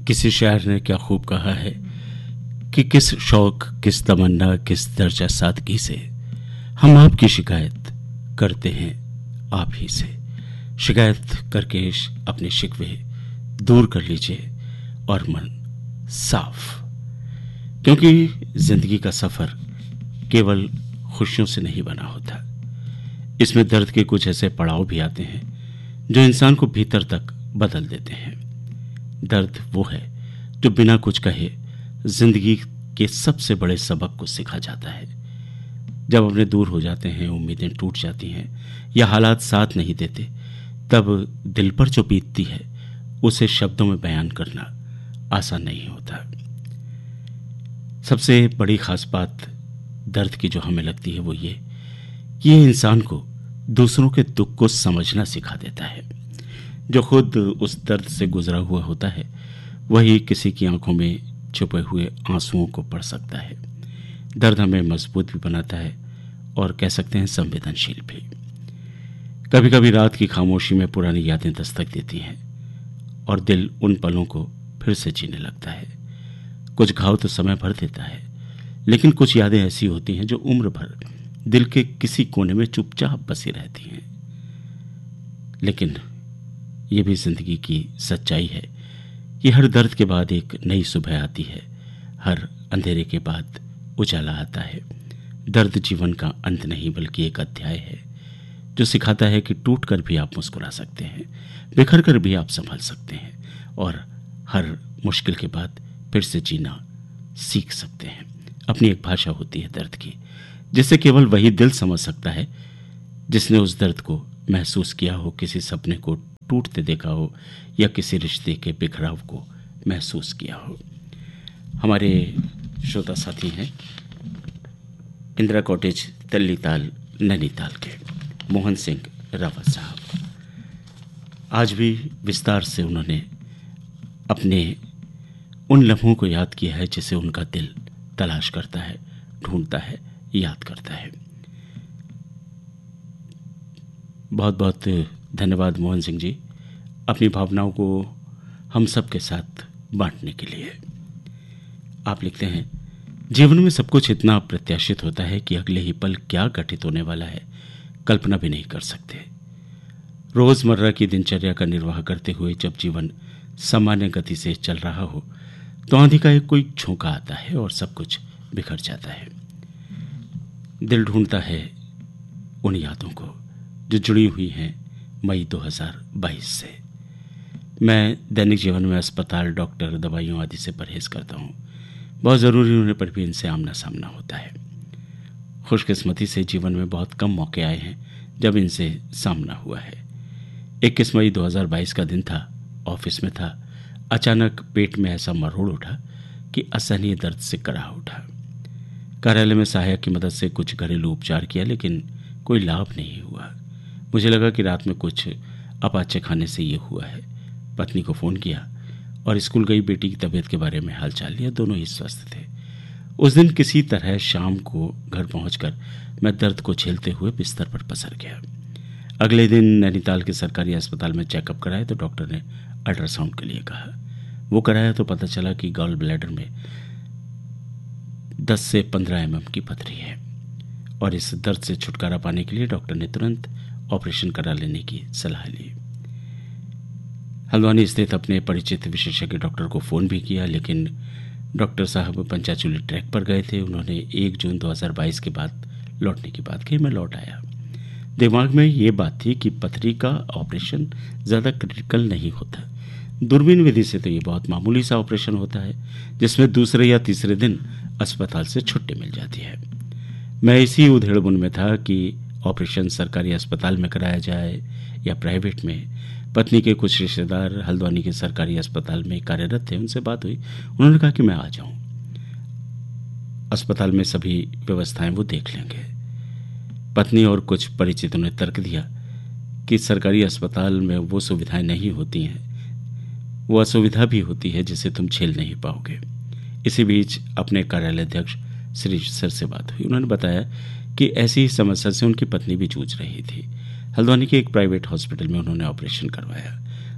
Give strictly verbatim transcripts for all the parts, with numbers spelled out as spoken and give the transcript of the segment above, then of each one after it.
किसी शायर ने क्या खूब कहा है कि किस शौक, किस तमन्ना, किस दर्जा सादगी से हम आपकी शिकायत करते हैं आप ही से। शिकायत करके अपने शिकवे दूर कर लीजिए और मन साफ, क्योंकि जिंदगी का सफर केवल खुशियों से नहीं बना होता। इसमें दर्द के कुछ ऐसे पड़ाव भी आते हैं जो इंसान को भीतर तक बदल देते हैं। दर्द वो है जो बिना कुछ कहे जिंदगी के सबसे बड़े सबक को सिखा जाता है। जब अपने दूर हो जाते हैं, उम्मीदें टूट जाती हैं या हालात साथ नहीं देते, तब दिल पर जो बीतती है उसे शब्दों में बयान करना आसान नहीं होता। सबसे बड़ी खास बात दर्द की जो हमें लगती है वो ये कि ये इंसान को दूसरों के दुख को समझना सिखा देता है। जो खुद उस दर्द से गुजरा हुआ होता है वही किसी की आंखों में छुपे हुए आंसुओं को पढ़ सकता है। दर्द हमें मजबूत भी बनाता है और कह सकते हैं संवेदनशील भी। कभी कभी रात की खामोशी में पुरानी यादें दस्तक देती हैं और दिल उन पलों को फिर से जीने लगता है। कुछ घाव तो समय भर देता है, लेकिन कुछ यादें ऐसी होती हैं जो उम्र भर दिल के किसी कोने में चुपचाप बसी रहती हैं। लेकिन ये भी जिंदगी की सच्चाई है कि हर दर्द के बाद एक नई सुबह आती है, हर अंधेरे के बाद उजाला आता है। दर्द जीवन का अंत नहीं बल्कि एक अध्याय है जो सिखाता है कि टूट कर भी आप मुस्कुरा सकते हैं, बिखर कर भी आप संभल सकते हैं और हर मुश्किल के बाद फिर से जीना सीख सकते हैं। अपनी एक भाषा होती है दर्द की, जिसे केवल वही दिल समझ सकता है जिसने उस दर्द को महसूस किया हो, किसी सपने को टूटते देखा हो या किसी रिश्ते के बिखराव को महसूस किया हो। हमारे श्रोता साथी हैं इंदिरा कॉटेज तल्लीताल नैनीताल के मोहन सिंह रावत साहब। आज भी विस्तार से उन्होंने अपने उन लम्हों को याद किया है जिसे उनका दिल तलाश करता है, ढूंढता है, याद करता है। बहुत बहुत धन्यवाद मोहन सिंह जी, अपनी भावनाओं को हम सब के साथ बांटने के लिए। आप लिखते हैं, जीवन में सब कुछ इतना अप्रत्याशित होता है कि अगले ही पल क्या घटित होने वाला है कल्पना भी नहीं कर सकते। रोजमर्रा की दिनचर्या का निर्वाह करते हुए जब जीवन सामान्य गति से चल रहा हो तो आंधी का एक कोई झोंका आता है और सब कुछ बिखर जाता है। दिल ढूंढता है उन यादों को जो जुड़ी हुई हैं मई दो हज़ार बाईस से। मैं दैनिक जीवन में अस्पताल, डॉक्टर, दवाइयों आदि से परहेज करता हूँ। बहुत ज़रूरी होने पर भी इनसे आमना सामना होता है। खुशकिस्मती से जीवन में बहुत कम मौके आए हैं जब इनसे सामना हुआ है। इक्कीस मई दो हज़ार बाईस का दिन था, ऑफिस में था। अचानक पेट में ऐसा मरोड़ उठा कि असहनीय दर्द से कराह उठा। कार्यालय में सहायक की मदद से कुछ घरेलू उपचार किया, लेकिन कोई लाभ नहीं हुआ। मुझे लगा कि रात में कुछ अपाचे खाने से ये हुआ है। पत्नी को फ़ोन किया और स्कूल गई बेटी की तबीयत के बारे में हालचाल लिया। दोनों ही स्वस्थ थे। उस दिन किसी तरह शाम को घर पहुंचकर मैं दर्द को झेलते हुए बिस्तर पर पसर गया। अगले दिन नैनीताल के सरकारी अस्पताल में चेकअप कराया तो डॉक्टर ने अल्ट्रासाउंड के लिए कहा। वो कराया तो पता चला कि गॉल ब्लैडर में दस से पंद्रह एम एम की पथरी है और इस दर्द से छुटकारा पाने के लिए डॉक्टर ने तुरंत ऑपरेशन करा लेने की सलाह ली। हल्द्वानी स्थित अपने परिचित विशेषज्ञ डॉक्टर को फ़ोन भी किया, लेकिन डॉक्टर साहब पंचाचूली ट्रैक पर गए थे। उन्होंने एक जून दो हज़ार बाईस के बाद लौटने की बात कही। मैं लौट आया। दिमाग में ये बात थी कि पथरी का ऑपरेशन ज़्यादा क्रिटिकल नहीं होता। दूरबीन विधि से तो ये बहुत मामूली सा ऑपरेशन होता है जिसमें दूसरे या तीसरे दिन अस्पताल से छुट्टी मिल जाती है। मैं इसी उधेड़बुन में था कि ऑपरेशन सरकारी अस्पताल में कराया जाए या प्राइवेट में। पत्नी के कुछ रिश्तेदार हल्द्वानी के सरकारी अस्पताल में कार्यरत थे, उनसे बात हुई। उन्होंने कहा कि मैं आ जाऊं, अस्पताल में सभी व्यवस्थाएं वो देख लेंगे। पत्नी और कुछ परिचितों ने तर्क दिया कि सरकारी अस्पताल में वो सुविधाएं नहीं होती हैं, वो असुविधा भी होती है जिसे तुम झेल नहीं पाओगे। इसी बीच अपने कार्यालय अध्यक्ष श्री सर से बात हुई। उन्होंने बताया कि ऐसी ही समस्या से उनकी पत्नी भी जूझ रही थी। हल्द्वानी के एक प्राइवेट हॉस्पिटल में उन्होंने ऑपरेशन करवाया।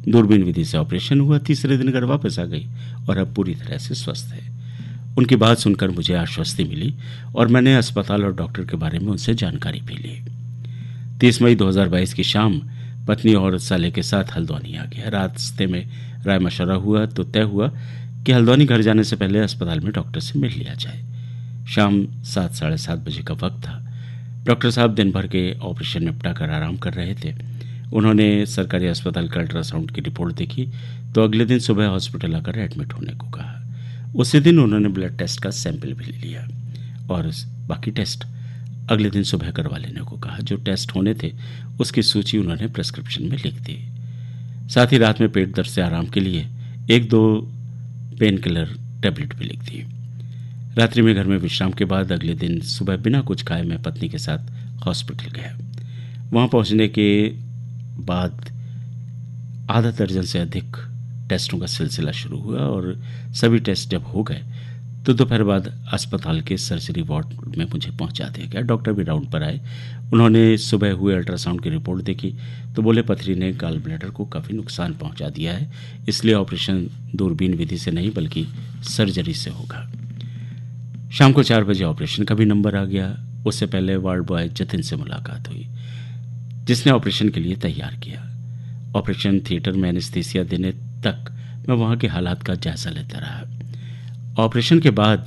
दूरबीन विधि से ऑपरेशन हुआ। तीसरे दिन घर वापस आ गई और अब पूरी तरह से स्वस्थ है। उनकी बात सुनकर मुझे आश्वस्ति मिली और मैंने अस्पताल और डॉक्टर के बारे में उनसे जानकारी भी ली। तीस मई दो हज़ार बाईस की शाम पत्नी और साले के साथ हल्द्वानी आ गया। रास्ते में राय मशवरा हुआ तो तय हुआ कि हल्द्वानी घर जाने से पहले अस्पताल में डॉक्टर से मिल लिया जाए। शाम सात साढ़े सात बजे का वक्त था। डॉक्टर साहब दिन भर के ऑपरेशन निपटा कर आराम कर रहे थे। उन्होंने सरकारी अस्पताल का अल्ट्रासाउंड की रिपोर्ट देखी तो अगले दिन सुबह हॉस्पिटल आकर एडमिट होने को कहा। उसी दिन उन्होंने ब्लड टेस्ट का सैंपल भी ले लिया और बाकी टेस्ट अगले दिन सुबह करवा लेने को कहा। जो टेस्ट होने थे उसकी सूची उन्होंने प्रिस्क्रिप्शन में लिख दी। साथ ही रात में पेट दर्द से आराम के लिए एक दो पेन किलर टैबलेट भी लिख दी। रात्रि में घर में विश्राम के बाद अगले दिन सुबह बिना कुछ खाए मैं पत्नी के साथ हॉस्पिटल गया। वहां पहुंचने के बाद आधा दर्जन से अधिक टेस्टों का सिलसिला शुरू हुआ और सभी टेस्ट जब हो गए तो दोपहर बाद अस्पताल के सर्जरी वार्ड में मुझे पहुंचा दिया गया। डॉक्टर भी राउंड पर आए। उन्होंने सुबह हुए अल्ट्रासाउंड की रिपोर्ट देखी तो बोले पथरी ने गॉल ब्लैडर को काफ़ी नुकसान पहुंचा दिया है, इसलिए ऑपरेशन दूरबीन विधि से नहीं बल्कि सर्जरी से होगा। शाम को चार बजे ऑपरेशन का भी नंबर आ गया। उससे पहले वार्ड बॉय जतिन से मुलाकात हुई जिसने ऑपरेशन के लिए तैयार किया। ऑपरेशन थिएटर में एनेस्थीसिया देने तक मैं वहां के हालात का जायजा लेता रहा। ऑपरेशन के बाद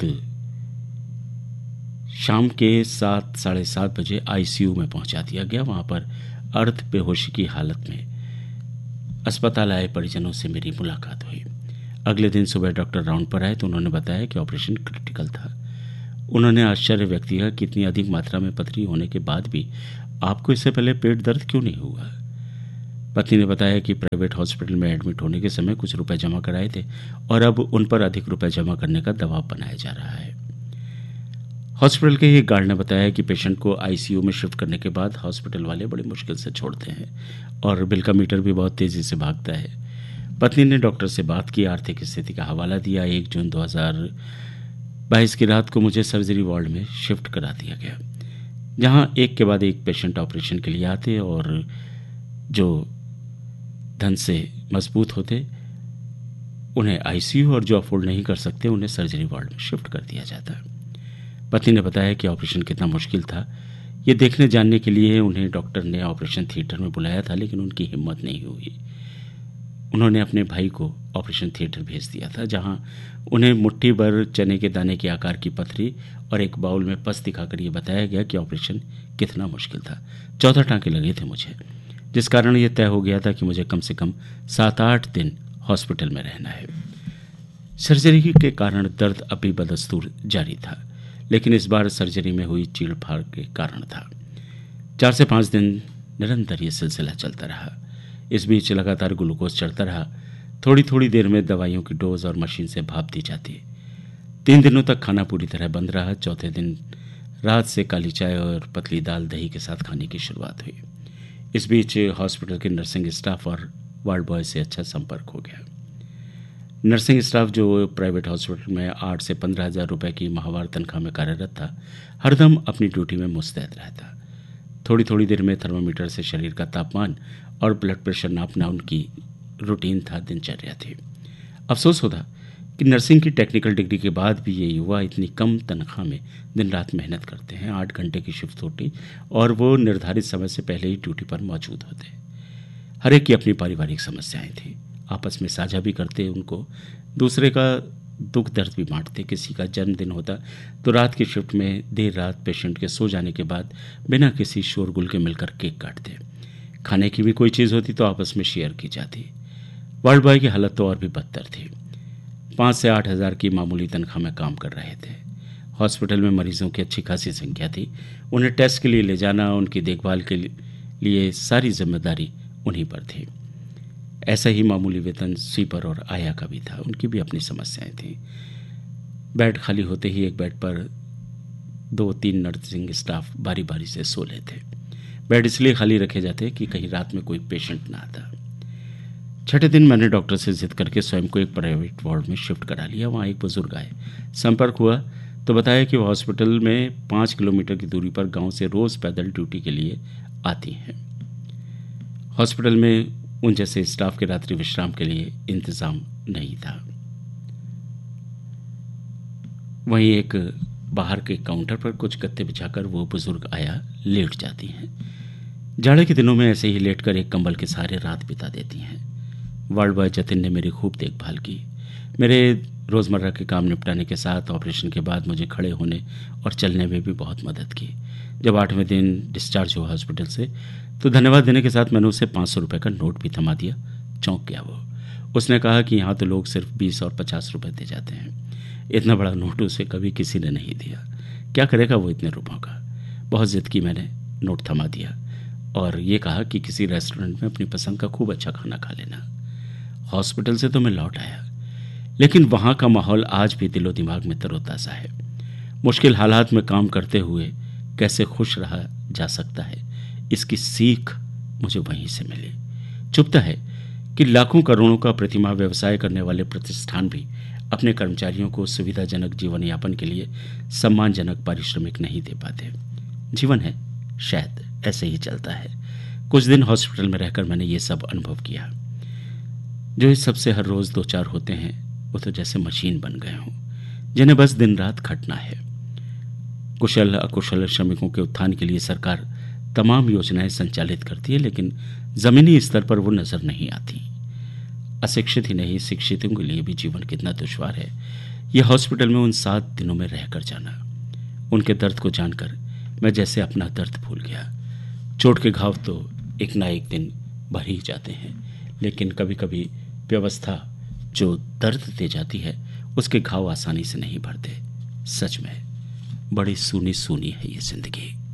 शाम के सात साढ़े सात बजे आईसीयू में पहुंचा दिया गया। वहां पर अर्ध बेहोशी की हालत में अस्पताल आए परिजनों से मेरी मुलाकात हुई। अगले दिन सुबह डॉक्टर राउंड पर आए तो उन्होंने बताया कि ऑपरेशन क्रिटिकल था। उन्होंने आश्चर्य व्यक्त किया कि इतनी अधिक मात्रा में पथरी होने के बाद भी आपको इससे पहले पेट दर्द क्यों नहीं हुआ। पत्नी ने बताया कि प्राइवेट हॉस्पिटल में एडमिट होने के समय कुछ रुपए जमा कराए थे और अब उन पर अधिक रुपए जमा करने का दबाव बनाया जा रहा है। हॉस्पिटल के ही गार्ड ने बताया कि पेशेंट को आईसीयू में शिफ्ट करने के बाद हॉस्पिटल वाले बड़ी मुश्किल से छोड़ते हैं और बिल का मीटर भी बहुत तेजी से भागता है। पत्नी ने डॉक्टर से बात की, आर्थिक स्थिति का हवाला दिया। एक जून दो हजार बाईस की रात को मुझे सर्जरी वार्ड में शिफ्ट करा दिया गया, जहां एक के बाद एक पेशेंट ऑपरेशन के लिए आते और जो धन से मजबूत होते उन्हें आईसीयू और जो अफोर्ड नहीं कर सकते उन्हें सर्जरी वार्ड में शिफ्ट कर दिया जाता। पत्नी ने बताया कि ऑपरेशन कितना मुश्किल था ये देखने जानने के लिए उन्हें डॉक्टर ने ऑपरेशन थिएटर में बुलाया था, लेकिन उनकी हिम्मत नहीं हुई। उन्होंने अपने भाई को ऑपरेशन थिएटर भेज दिया था, जहां उन्हें मुट्ठी भर चने के दाने के आकार की पथरी और एक बाउल में पस दिखाकर ये बताया गया कि ऑपरेशन कितना मुश्किल था। चौदह टांके लगे थे मुझे, जिस कारण यह तय हो गया था कि मुझे कम से कम सात आठ दिन हॉस्पिटल में रहना है। सर्जरी के कारण दर्द अब भी बदस्तूर जारी था, लेकिन इस बार सर्जरी में हुई चीड़-फाड़ के कारण था। चार से पाँच दिन निरंतर ये सिलसिला चलता रहा। इस बीच लगातार ग्लूकोज चढ़ता रहा। थोड़ी थोड़ी देर में दवाइयों की डोज और मशीन से भाप दी जाती। तीन दिनों तक खाना पूरी तरह बंद रहा। चौथे दिन रात से काली चाय और पतली दाल दही के साथ खाने की शुरुआत हुई। इस बीच हॉस्पिटल के नर्सिंग स्टाफ और वार्ड बॉय से अच्छा संपर्क हो गया। नर्सिंग स्टाफ जो प्राइवेट हॉस्पिटल में आठ से पंद्रह हजार रुपये की माहवार तनख्वाह में कार्यरत था, हरदम अपनी ड्यूटी में मुस्तैद रहता। थोड़ी थोड़ी देर में थर्मामीटर से शरीर का तापमान और ब्लड प्रेशर नापना उनकी रूटीन था, दिनचर्या थी। अफसोस होता कि नर्सिंग की टेक्निकल डिग्री के बाद भी ये युवा इतनी कम तनख्वाह में दिन रात मेहनत करते हैं। आठ घंटे की शिफ्ट होती और वो निर्धारित समय से पहले ही ड्यूटी पर मौजूद होते। हर एक की अपनी पारिवारिक समस्याएं थी, आपस में साझा भी करते, उनको दूसरे का दुख दर्द भी बांटते। किसी का जन्मदिन होता तो रात की शिफ्ट में देर रात पेशेंट के सो जाने के बाद बिना किसी शोरगुल के मिलकर केक काटते। खाने की भी कोई चीज़ होती तो आपस में शेयर की जाती। वार्ड बॉय की हालत तो और भी बदतर थी। पाँच से आठ हज़ार की मामूली तनख्वाह में काम कर रहे थे। हॉस्पिटल में मरीजों की अच्छी खासी संख्या थी। उन्हें टेस्ट के लिए ले जाना, उनकी देखभाल के लिए सारी जिम्मेदारी उन्हीं पर थी। ऐसा ही मामूली वेतन स्वीपर और आया का भी था। उनकी भी अपनी समस्याएं थीं। बेड खाली होते ही एक बेड पर दो तीन नर्सिंग स्टाफ बारी बारी से सो लेते। बेड इसलिए खाली रखे जाते कि कहीं रात में कोई पेशेंट ना आता। छठे दिन मैंने डॉक्टर से जिद करके स्वयं को एक प्राइवेट वार्ड में शिफ्ट करा लिया। वहाँ एक बुजुर्ग आए, संपर्क हुआ तो बताया कि वो हॉस्पिटल में पाँच किलोमीटर की दूरी पर गांव से रोज़ पैदल ड्यूटी के लिए आती हैं। हॉस्पिटल में उन जैसे स्टाफ के रात्रि विश्राम के लिए इंतजाम नहीं था। वहीं एक बाहर के काउंटर पर कुछ गत्ते बिछाकर वो बुजुर्ग आया लेट जाती हैं। जाड़े के दिनों में ऐसे ही लेटकर एक कंबल के सहारे रात बिता देती हैं। वार्ड बॉय जतिन ने मेरी खूब देखभाल की। मेरे रोज़मर्रा के काम निपटाने के साथ ऑपरेशन के बाद मुझे खड़े होने और चलने में भी बहुत मदद की। जब आठवें दिन डिस्चार्ज हुआ हॉस्पिटल से तो धन्यवाद देने के साथ मैंने उसे पाँच सौ रुपये का नोट भी थमा दिया। चौंक गया वो। उसने कहा कि यहाँ तो लोग सिर्फ बीस और पचास रुपये दे जाते हैं, इतना बड़ा नोट उसे कभी किसी ने नहीं दिया। क्या करेगा वो इतने रुपयों का। बहुत जिद की, मैंने नोट थमा दिया और ये कहा कि किसी रेस्टोरेंट में अपनी पसंद का खूब अच्छा खाना खा लेना। हॉस्पिटल से तो मैं लौट आया, लेकिन वहाँ का माहौल आज भी दिलो दिमाग में तरोताज़ा है। मुश्किल हालात में काम करते हुए कैसे खुश रहा जा सकता है, इसकी सीख मुझे वहीं से मिली। चुभता है कि लाखों करोड़ों का प्रतिमाह व्यवसाय करने वाले प्रतिष्ठान भी अपने कर्मचारियों को सुविधाजनक जीवन यापन के लिए सम्मानजनक पारिश्रमिक नहीं दे पाते। जीवन है, शायद ऐसे ही चलता है। कुछ दिन हॉस्पिटल में रहकर मैंने ये सब अनुभव किया। जो इस सबसे हर रोज़ दो चार होते हैं वो तो जैसे मशीन बन गए हों, जिन्हें बस दिन रात खटना है। कुशल अकुशल श्रमिकों के उत्थान के लिए सरकार तमाम योजनाएं संचालित करती है, लेकिन ज़मीनी स्तर पर वो नज़र नहीं आती। अशिक्षित ही नहीं, शिक्षितों के लिए भी जीवन कितना दुश्वार है, यह हॉस्पिटल में उन सात दिनों में रहकर जाना। उनके दर्द को जानकर मैं जैसे अपना दर्द भूल गया। चोट के घाव तो एक ना एक दिन भर ही जाते हैं, लेकिन कभी कभी व्यवस्था जो दर्द दे जाती है उसके घाव आसानी से नहीं भरते। सच में बड़ी सूनी सूनी है ये जिंदगी।